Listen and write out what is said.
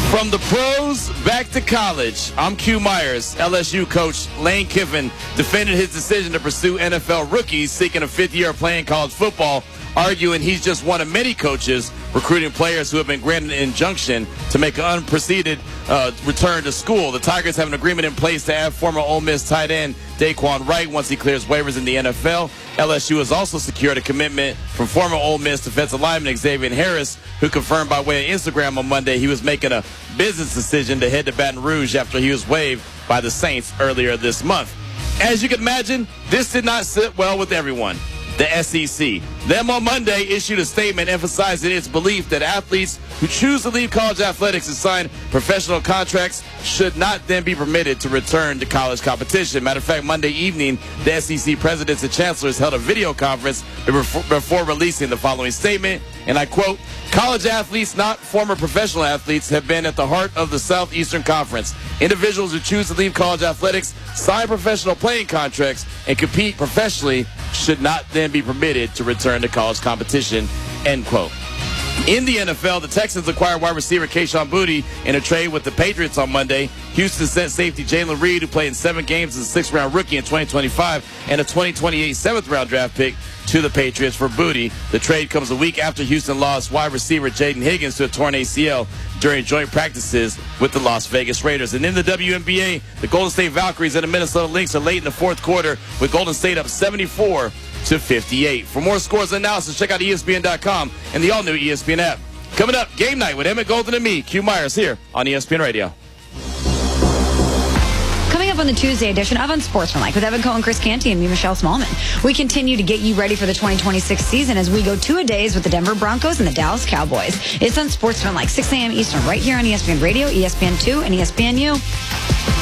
From the pros back to college, I'm Q Myers. LSU coach Lane Kiffin defended his decision to pursue NFL rookies seeking a fifth year of playing college football, arguing he's just one of many coaches recruiting players who have been granted an injunction to make an unpreceded return to school. The Tigers have an agreement in place to add former Ole Miss tight end Daquan Wright once he clears waivers in the NFL. LSU has also secured a commitment from former Ole Miss defensive lineman Xavier Harris, who confirmed by way of Instagram on Monday he was making a business decision to head to Baton Rouge after he was waived by the Saints earlier this month. As you can imagine, this did not sit well with everyone. The SEC. Them on Monday issued a statement emphasizing its belief that athletes who choose to leave college athletics and sign professional contracts should not then be permitted to return to college competition. Matter of fact, Monday evening, the SEC presidents and chancellors held a video conference before releasing the following statement, and I quote, "College athletes, not former professional athletes, have been at the heart of the Southeastern Conference. Individuals who choose to leave college athletics, sign professional playing contracts, and compete professionally should not then be permitted to return to college competition," end quote. In the NFL, the Texans acquired wide receiver Kayshon Boutte in a trade with the Patriots on Monday. Houston sent safety Jalen Reed, who played in 7 games as a 6th-round rookie in 2025, and a 2028 7th-round draft pick to the Patriots for Boutte. The trade comes a week after Houston lost wide receiver Jaden Higgins to a torn ACL during joint practices with the Las Vegas Raiders. And in the WNBA, the Golden State Valkyries and the Minnesota Lynx are late in the fourth quarter, with Golden State up 74-58. For more scores and analysis, check out ESPN.com and the all-new ESPN app. Coming up, game night with Emmett Golden and me, Q Myers, here on ESPN Radio. Coming up on the Tuesday edition of Unsportsmanlike with Evan Cohen, Chris Canty, and me, Michelle Smallman. We continue to get you ready for the 2026 season as we go 2-a-days with the Denver Broncos and the Dallas Cowboys. It's Unsportsmanlike, 6 a.m. Eastern, right here on ESPN Radio, ESPN2, and ESPNU.